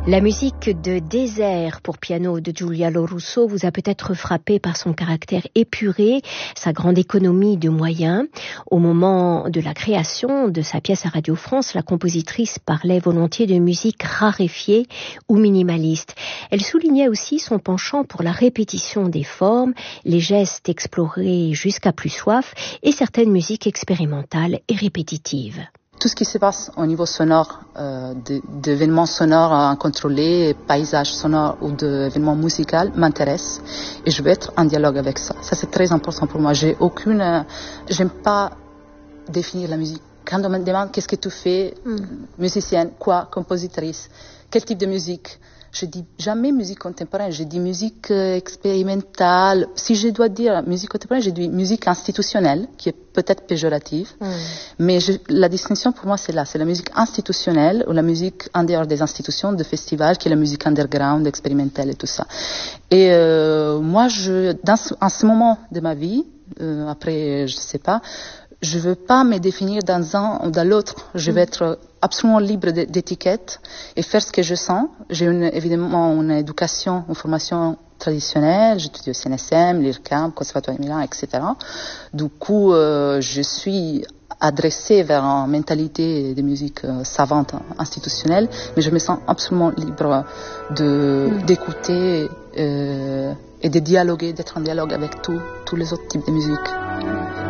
La musique de Désert pour piano de Giulia Lorusso vous a peut-être frappé par son caractère épuré, sa grande économie de moyens. Au moment de la création de sa pièce à Radio France, la compositrice parlait volontiers de musique raréfiée ou minimaliste. Elle soulignait aussi son penchant pour la répétition des formes, les gestes explorés jusqu'à plus soif et certaines musiques expérimentales et répétitives. Tout ce qui se passe au niveau sonore, d'événements sonores incontrôlés, paysages sonores ou d'événements musicaux m'intéresse et je veux être en dialogue avec ça. Ça c'est très important pour moi. J'aime pas définir la musique. Quand on me demande qu'est-ce que tu fais, musicienne, quoi, compositrice, quel type de musique, je dis jamais musique contemporaine, je dis musique expérimentale. Si je dois dire musique contemporaine, je dis musique institutionnelle, qui est peut-être péjorative. Mais la distinction pour moi, c'est là. C'est la musique institutionnelle ou la musique en dehors des institutions, de festivals, qui est la musique underground, expérimentale et tout ça. Et moi, en ce moment de ma vie, après, je sais pas, je veux pas me définir dans un ou dans l'autre. Je veux être absolument libre d'étiquettes et faire ce que je sens. J'ai évidemment une éducation, une formation traditionnelle. J'étudie au CNSM, l'IRCAM, Conservatoire de Milan, etc. Du coup, je suis adressée vers une mentalité de musique savante, institutionnelle, mais je me sens absolument libre d'écouter et de dialoguer, d'être en dialogue avec tous les autres types de musique.